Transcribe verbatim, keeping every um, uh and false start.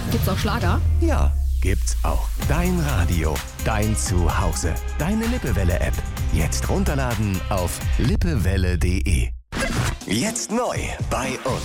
Gibt's auch Schlager? Ja, gibt's auch. Dein Radio, dein Zuhause, deine Lippewelle-App. Jetzt runterladen auf lippewelle punkt de. Jetzt neu bei uns.